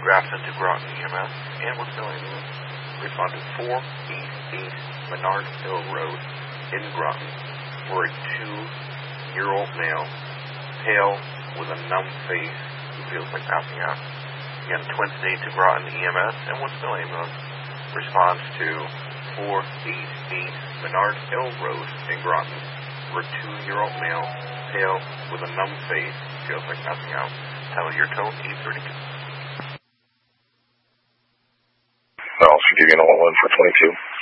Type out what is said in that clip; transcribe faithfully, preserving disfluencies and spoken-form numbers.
Grafton to Groton E M S, Amwellsville Ambulance. Respond to four eighty-eight Menard Hill Road in Groton for a two-year-old male, pale with a numb face who feels like passing out. Again, Twin State to Groton E M S, Amwellsville Ambulance. Responds to four eighty-eight Menard Hill Road in Groton for a two-year-old male, pale with a numb face who feels like passing out. Tell your tone eight thirty-two. I'll give you an all one for twenty-two.